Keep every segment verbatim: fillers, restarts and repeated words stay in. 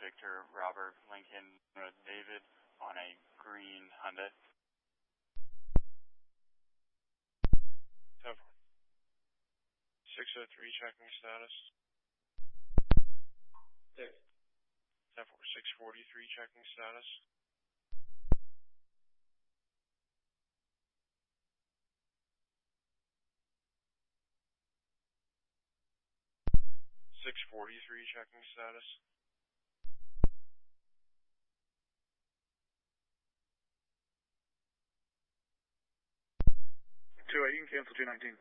Victor, Robert, Lincoln, with David on a green Hyundai. six oh three checking status. Six. ten four, six forty-three checking status. six forty-three checking status. two eight, you can cancel two nineteen.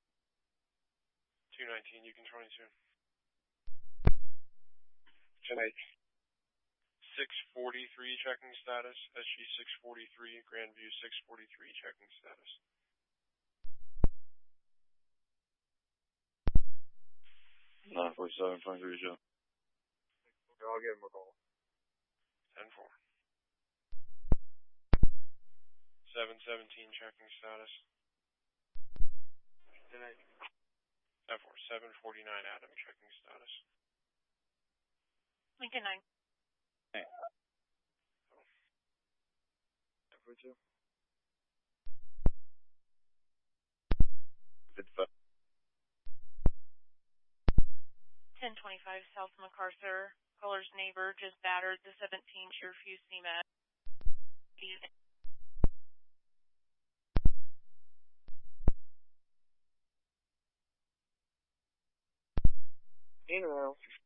two nineteen, you can twenty-two. ten eight. six forty-three checking status. S G six forty-three, Grandview six forty-three checking status. nine forty-seven, twenty-three show. I'll give him a call. ten four. seven seventeen checking status. ten eight. ten four, seven forty-nine Adam checking status. Lincoln nine. Hey. ten forty-two. fifty-five. ten twenty-five South MacArthur. Caller's neighbor just battered the seventeen Sheerview C M A T. Email.